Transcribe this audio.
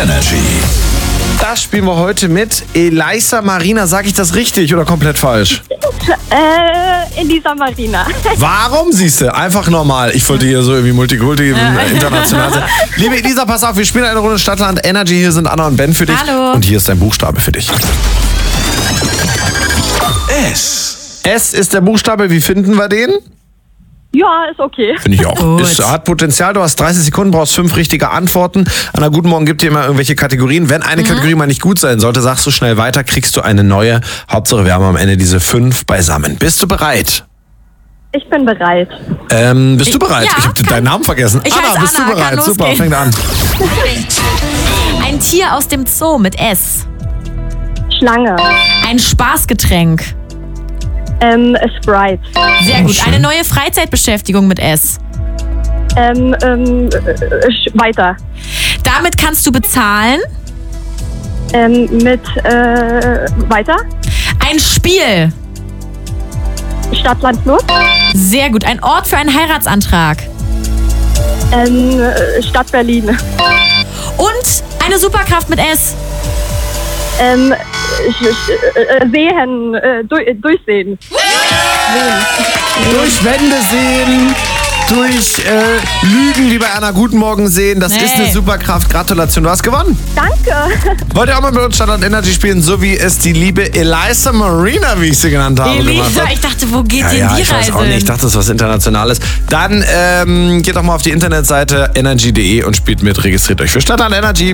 Energy. Das spielen wir heute mit Elisa Marina. Sag ich das richtig oder komplett falsch? Elisa Marina. Warum, siehste? Einfach normal. Ich wollte hier so irgendwie Multikulti international sein. Liebe Elisa, pass auf, wir spielen eine Runde Stadtland Energy. Hier sind Anna und Ben für dich. Hallo. Und hier ist dein Buchstabe für dich. S. S ist der Buchstabe. Wie finden wir den? Ja, ist okay. Finde ich auch. Gut. Hat Potenzial. Du hast 30 Sekunden, brauchst 5 richtige Antworten. Anna, guten Morgen, gibt dir immer irgendwelche Kategorien. Wenn eine Kategorie mal nicht gut sein sollte, sagst du schnell weiter, kriegst du eine neue. Hauptsache, wir haben am Ende diese 5 beisammen. Bist du bereit? Ich bin bereit. Bist du bereit? Ja, ich habe deinen Namen vergessen. Ich Anna, heiße bist Anna, du bereit? kann Super, losgehen. fängt an. Ein Tier aus dem Zoo mit S. Schlange. Ein Spaßgetränk. Sprite. Sehr gut. schön. Eine neue Freizeitbeschäftigung mit S. Weiter. Damit kannst du bezahlen. Weiter. Ein Spiel. Stadt, Land, Fluss. Sehr gut. Ein Ort für einen Heiratsantrag. Stadt Berlin. Und eine Superkraft mit S. Sehen. Durchsehen. Durch Wände sehen, durch Lügen, die bei Anna Guten Morgen sehen. Das ist eine Superkraft. Gratulation, du hast gewonnen. Danke. Wollt ihr auch mal mit uns Stadtland Energy spielen, so wie es die liebe Elisa Marina, wie ich sie genannt habe, gemacht Elisa, hat? ich dachte, wo geht denn Ja, die ich weiß Reise? auch nicht. Ich dachte, das ist was Internationales. Dann geht doch mal auf die Internetseite energy.de und spielt mit. Registriert euch für Stadtland Energy.